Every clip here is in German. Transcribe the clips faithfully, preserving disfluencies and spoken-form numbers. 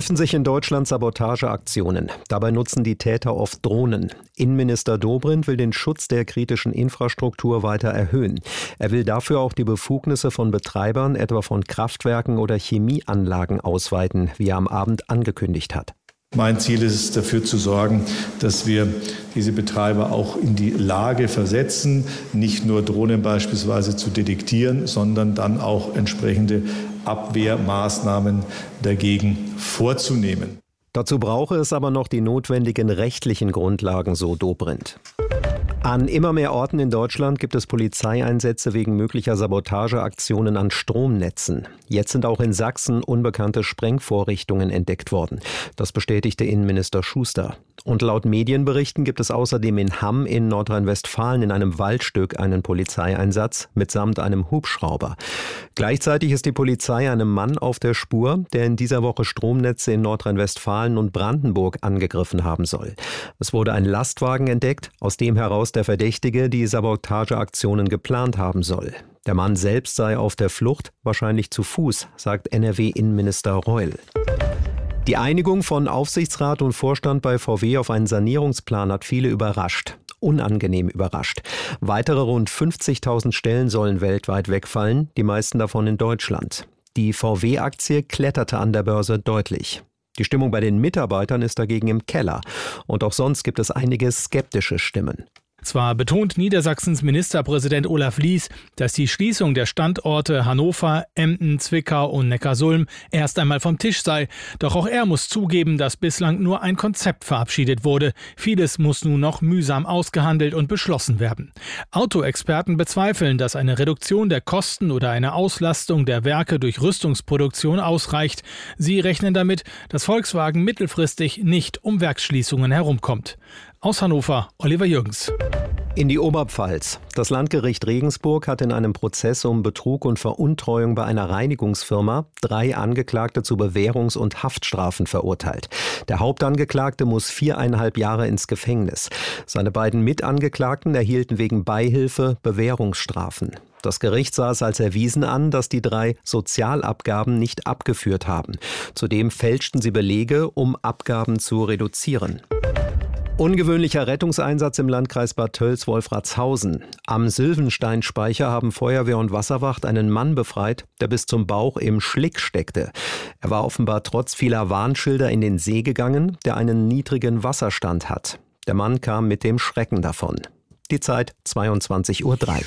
Häufen sich in Deutschland Sabotageaktionen. Dabei nutzen die Täter oft Drohnen. Innenminister Dobrindt will den Schutz der kritischen Infrastruktur weiter erhöhen. Er will dafür auch die Befugnisse von Betreibern, etwa von Kraftwerken oder Chemieanlagen, ausweiten, wie er am Abend angekündigt hat. Mein Ziel ist es, dafür zu sorgen, dass wir diese Betreiber auch in die Lage versetzen, nicht nur Drohnen beispielsweise zu detektieren, sondern dann auch entsprechende Abwehrmaßnahmen dagegen vorzunehmen. Dazu brauche es aber noch die notwendigen rechtlichen Grundlagen, so Dobrindt. An immer mehr Orten in Deutschland gibt es Polizeieinsätze wegen möglicher Sabotageaktionen an Stromnetzen. Jetzt sind auch in Sachsen unbekannte Sprengvorrichtungen entdeckt worden. Das bestätigte Innenminister Schuster. Und laut Medienberichten gibt es außerdem in Hamm in Nordrhein-Westfalen in einem Waldstück einen Polizeieinsatz mitsamt einem Hubschrauber. Gleichzeitig ist die Polizei einem Mann auf der Spur, der in dieser Woche Stromnetze in Nordrhein-Westfalen und Brandenburg angegriffen haben soll. Es wurde ein Lastwagen entdeckt, aus dem heraus der Verdächtige die Sabotageaktionen geplant haben soll. Der Mann selbst sei auf der Flucht, wahrscheinlich zu Fuß, sagt N R W-Innenminister Reul. Die Einigung von Aufsichtsrat und Vorstand bei V W auf einen Sanierungsplan hat viele überrascht. Unangenehm überrascht. Weitere rund fünfzigtausend Stellen sollen weltweit wegfallen, die meisten davon in Deutschland. Die V W-Aktie kletterte an der Börse deutlich. Die Stimmung bei den Mitarbeitern ist dagegen im Keller. Und auch sonst gibt es einige skeptische Stimmen. Zwar betont Niedersachsens Ministerpräsident Olaf Lies, dass die Schließung der Standorte Hannover, Emden, Zwickau und Neckarsulm erst einmal vom Tisch sei. Doch auch er muss zugeben, dass bislang nur ein Konzept verabschiedet wurde. Vieles muss nun noch mühsam ausgehandelt und beschlossen werden. Autoexperten bezweifeln, dass eine Reduktion der Kosten oder eine Auslastung der Werke durch Rüstungsproduktion ausreicht. Sie rechnen damit, dass Volkswagen mittelfristig nicht um Werksschließungen herumkommt. Aus Hannover, Oliver Jürgens. In die Oberpfalz. Das Landgericht Regensburg hat in einem Prozess um Betrug und Veruntreuung bei einer Reinigungsfirma drei Angeklagte zu Bewährungs- und Haftstrafen verurteilt. Der Hauptangeklagte muss viereinhalb Jahre ins Gefängnis. Seine beiden Mitangeklagten erhielten wegen Beihilfe Bewährungsstrafen. Das Gericht sah es als erwiesen an, dass die drei Sozialabgaben nicht abgeführt haben. Zudem fälschten sie Belege, um Abgaben zu reduzieren. Ungewöhnlicher Rettungseinsatz im Landkreis Bad Tölz-Wolfratshausen. Am Sylvensteinspeicher haben Feuerwehr und Wasserwacht einen Mann befreit, der bis zum Bauch im Schlick steckte. Er war offenbar trotz vieler Warnschilder in den See gegangen, der einen niedrigen Wasserstand hat. Der Mann kam mit dem Schrecken davon. Die Zeit zweiundzwanzig Uhr drei.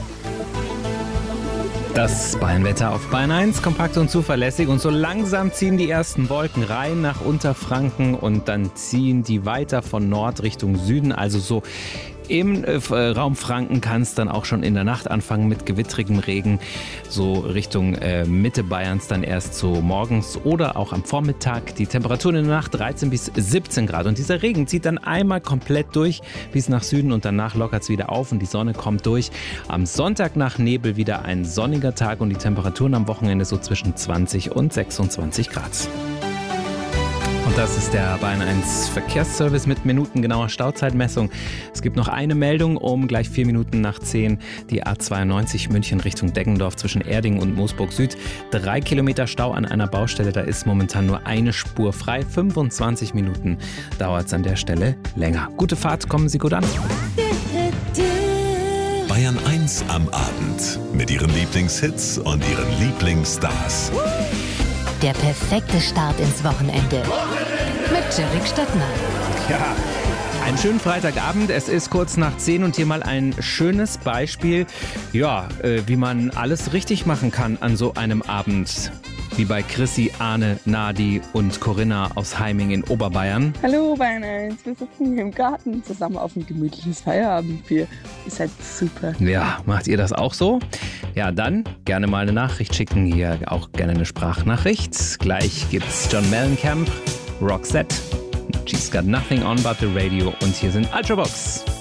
Das Bayernwetter auf Bayern eins, kompakt und zuverlässig, und so langsam ziehen die ersten Wolken rein nach Unterfranken und dann ziehen die weiter von Nord Richtung Süden, also so im äh, Raum Franken kann es dann auch schon in der Nacht anfangen mit gewittrigem Regen, so Richtung äh, Mitte Bayerns dann erst so morgens oder auch am Vormittag. Die Temperaturen in der Nacht dreizehn bis siebzehn Grad und dieser Regen zieht dann einmal komplett durch bis nach Süden und danach lockert es wieder auf und die Sonne kommt durch. Am Sonntag nach Nebel wieder ein sonniger Tag und die Temperaturen am Wochenende so zwischen zwanzig und sechsundzwanzig Grad. Und das ist der Bayern eins Verkehrsservice mit minutengenauer Stauzeitmessung. Es gibt noch eine Meldung um gleich vier Minuten nach zehn. Die A zweiundneunzig München Richtung Deggendorf zwischen Erding und Moosburg Süd. Drei Kilometer Stau an einer Baustelle, da ist momentan nur eine Spur frei. fünfundzwanzig Minuten dauert es an der Stelle länger. Gute Fahrt, kommen Sie gut an. Bayern eins am Abend mit Ihren Lieblingshits und Ihren Lieblingsstars. Der perfekte Start ins Wochenende. Mit Jörg Stettner. Ja, einen schönen Freitagabend. Es ist kurz nach zehn und hier mal ein schönes Beispiel, ja, äh, wie man alles richtig machen kann an so einem Abend. Wie bei Chrissy, Arne, Nadi und Corinna aus Heiming in Oberbayern. Hallo Bayern eins, wir sitzen hier im Garten zusammen auf ein gemütliches Feierabendbier. Ist halt super. Ja, macht ihr das auch so? Ja, dann gerne mal eine Nachricht schicken, hier auch gerne eine Sprachnachricht. Gleich gibt's John Mellencamp, Roxette, She's Got Nothing On But The Radio und hier sind Ultravox.